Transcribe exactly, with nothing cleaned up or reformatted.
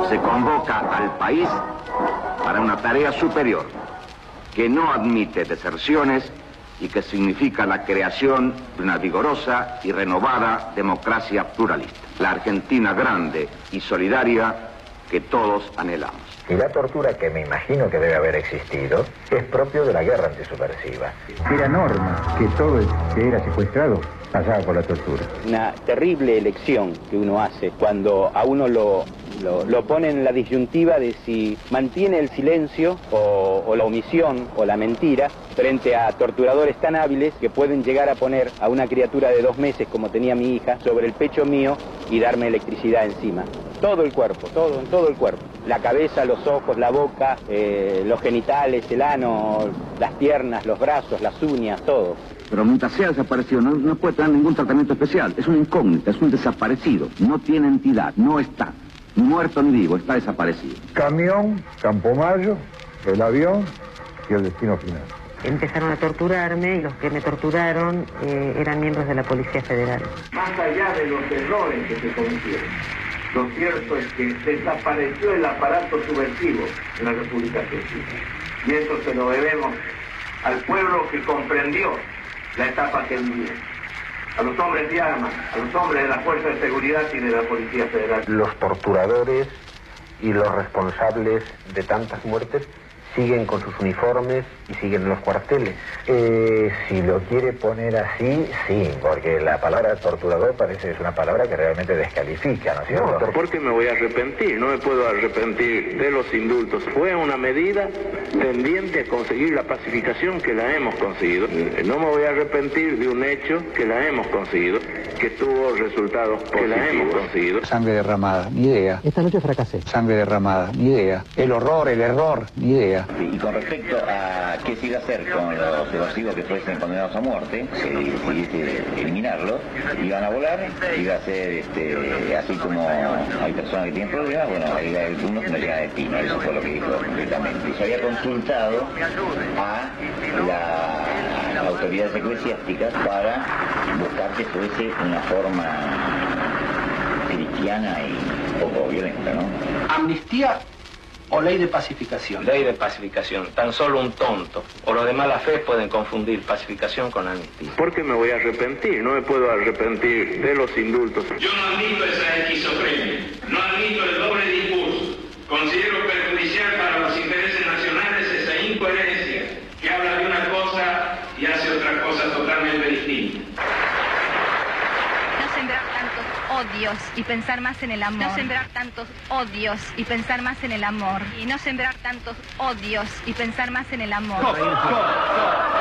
Se convoca al país para una tarea superior, que no admite deserciones y que significa la creación de una vigorosa y renovada democracia pluralista. La Argentina grande y solidaria que todos anhelamos. Y la tortura, que me imagino que debe haber existido, es propio de la guerra antisubversiva. Era norma que todo el que era secuestrado pasaba por la tortura. Una terrible elección que uno hace cuando a uno lo, lo, lo pone en la disyuntiva de si mantiene el silencio o, o la omisión o la mentira frente a torturadores tan hábiles que pueden llegar a poner a una criatura de dos meses como tenía mi hija sobre el pecho mío y darme electricidad encima. Todo el cuerpo, todo, en todo el cuerpo. La cabeza, los ojos, la boca, eh, los genitales, el ano, las piernas, los brazos, las uñas, todo. Pero mientras sea desaparecido, no, no puede tener ningún tratamiento especial. Es una incógnita, es un desaparecido. No tiene entidad, no está. Ni muerto ni vivo, está desaparecido. Camión, Campo Mayo, el avión y el destino final. Empezaron a torturarme y los que me torturaron eh, eran miembros de la Policía Federal. Más allá de los errores que se cometieron, lo cierto es que desapareció el aparato subversivo en la República Argentina. Y eso se lo debemos al pueblo que comprendió la etapa que vivía. A los hombres de armas, a los hombres de la Fuerza de Seguridad y de la Policía Federal. Los torturadores y los responsables de tantas muertes siguen con sus uniformes y siguen en los cuarteles. Eh, si lo quiere poner así, sí, porque la palabra torturador parece que es una palabra que realmente descalifica, ¿no es cierto? No, ¿por qué me voy a arrepentir? No me puedo arrepentir de los indultos. Fue una medida tendiente a conseguir la pacificación que la hemos conseguido. No me voy a arrepentir de un hecho que la hemos conseguido, que tuvo resultados positivos. Que la hemos conseguido. Sangre derramada, ni idea. Esta noche fracasé. Sangre derramada, ni idea. El horror, el error, ni idea. Y con respecto a qué se iba a hacer con los evasivos que fuesen condenados a muerte, si decidiese eliminarlos, iban a volar, iba a ser este, así como hay personas que tienen problemas, bueno, hay algunos que no llegan a destino, eso fue lo que dijo concretamente. Y se había consultado a las autoridades eclesiásticas para buscar que fuese una forma cristiana y poco violenta, ¿no? Amnistía o ley de pacificación. Ley de pacificación. Tan solo un tonto o los de mala fe pueden confundir pacificación con amnistía. ¿Por qué me voy a arrepentir? No me puedo arrepentir de los indultos. Yo no admito esa esquizofrenia, no admito el doble discurso. Considero perjudicial para los intereses nacionales esa incoherencia que habla de una cosa y hace otra cosa totalmente distinta. Odios y pensar más en el amor. No sembrar tantos odios y pensar más en el amor. Y no sembrar tantos odios y pensar más en el amor.